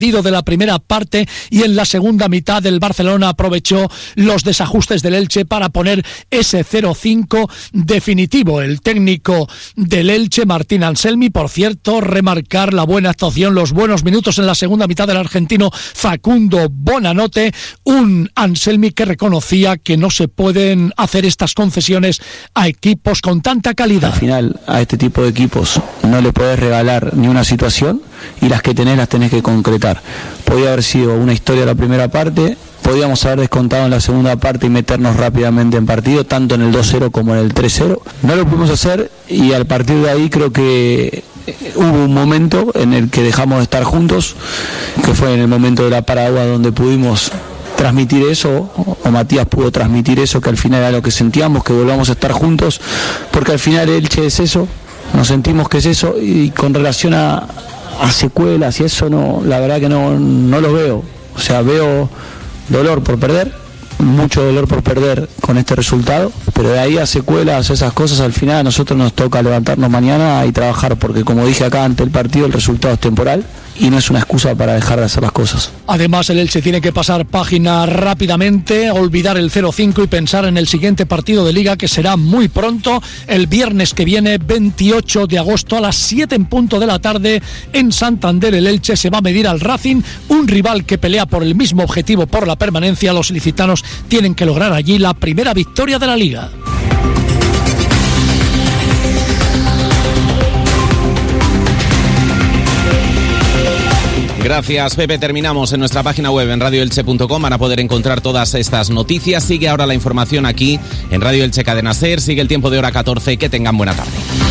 de la primera parte, y en la segunda mitad el Barcelona aprovechó los desajustes del Elche para poner ese 0-5 definitivo. El técnico del Elche, Martín Anselmi, por cierto, remarcar la buena actuación, los buenos minutos en la segunda mitad del argentino Facundo Bonanote, un Anselmi que reconocía que no se pueden hacer estas concesiones a equipos con tanta calidad. Al final, a este tipo de equipos no le podés regalar ni una situación, y las que tenés las tenés que concretar. Podía haber sido una historia la primera parte, podíamos haber descontado en la segunda parte y meternos rápidamente en partido, tanto en el 2-0 como en el 3-0. No lo pudimos hacer, y al partir de ahí creo que hubo un momento en el que dejamos de estar juntos, que fue en el momento de la paragua donde pudimos transmitir eso, o Matías pudo transmitir eso, que al final era lo que sentíamos, que volvamos a estar juntos, porque al final Elche es eso, nos sentimos que es eso, y con relación a secuelas y eso, no, la verdad que no lo veo. O sea, veo dolor por perder, mucho dolor por perder con este resultado, pero de ahí a secuelas, esas cosas, al final a nosotros nos toca levantarnos mañana y trabajar, porque como dije acá ante el partido, el resultado es temporal y no es una excusa para dejar de hacer las cosas. Además, el Elche tiene que pasar página rápidamente, olvidar el 0-5 y pensar en el siguiente partido de Liga, que será muy pronto, el viernes que viene, 28 de agosto a las 7 en punto de la tarde en Santander. El Elche se va a medir al Racing, un rival que pelea por el mismo objetivo, por la permanencia. Los ilicitanos tienen que lograr allí la primera victoria de la Liga. Gracias, Pepe. Terminamos en nuestra página web en radioelche.com. Van a poder encontrar todas estas noticias. Sigue ahora la información aquí en Radio Elche Cadena SER. Sigue el tiempo de hora 14. Que tengan buena tarde.